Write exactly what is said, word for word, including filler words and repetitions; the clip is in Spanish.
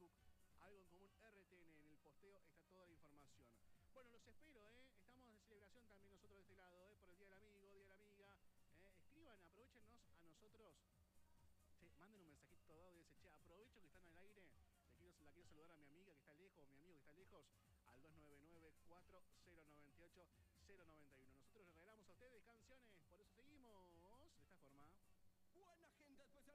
Facebook, Algo en Común R T N. En el posteo está toda la información. Bueno, los espero, ¿eh? Estamos de celebración también nosotros de este lado, ¿eh? Por el Día del Amigo, Día de la Amiga. ¿eh? Escriban, aprovechenos a nosotros. Che, manden un mensajito de audio y dice, che, aprovecho que están al aire. Le quiero, la quiero saludar a mi amiga que está lejos, mi amigo que está lejos, al dos nueve nueve, cuatro cero nueve ocho, cero nueve uno. Nosotros les regalamos a ustedes canciones, por eso